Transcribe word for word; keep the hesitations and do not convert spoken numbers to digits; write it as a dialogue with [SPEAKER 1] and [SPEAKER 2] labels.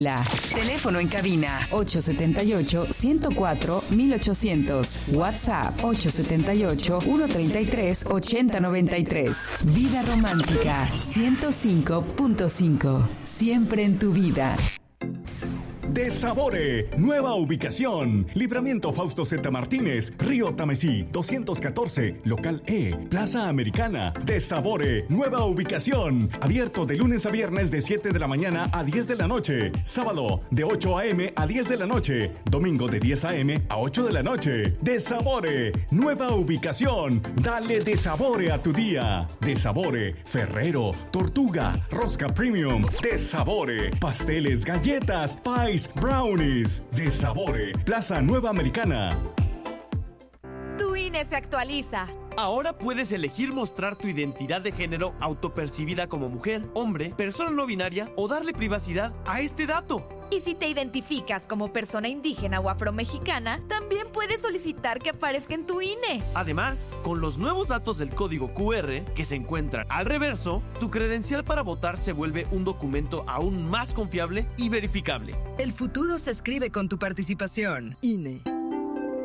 [SPEAKER 1] La. Teléfono en cabina ocho siete ocho, uno cero cuatro, mil ochocientos. WhatsApp ocho siete ocho, uno tres tres, ocho cero nueve tres. Vida Romántica ciento cinco punto cinco. Siempre en tu vida.
[SPEAKER 2] De Sabore, nueva ubicación. Libramiento Fausto Z. Martínez, Río Tamesí, doscientos catorce, Local E, Plaza Americana. De Sabore, nueva ubicación. Abierto de lunes a viernes de siete de la mañana a diez de la noche. Sábado de ocho a.m. a diez de la noche. Domingo de diez a.m. a ocho de la noche. De Sabore, nueva ubicación. Dale de Sabore a tu día. De Sabore, Ferrero, Tortuga, Rosca Premium. De Sabore, pasteles, galletas, pies, brownies. De Sabore, Plaza Nueva Americana.
[SPEAKER 3] Tu I N E se actualiza.
[SPEAKER 4] Ahora puedes elegir mostrar tu identidad de género autopercibida como mujer, hombre, persona no binaria o darle privacidad a este dato.
[SPEAKER 3] Y si te identificas como persona indígena o afromexicana, también puedes solicitar que aparezca en tu I N E.
[SPEAKER 4] Además, con los nuevos datos del código Q R que se encuentran al reverso, tu credencial para votar se vuelve un documento aún más confiable y verificable.
[SPEAKER 5] El futuro se escribe con tu participación. I N E.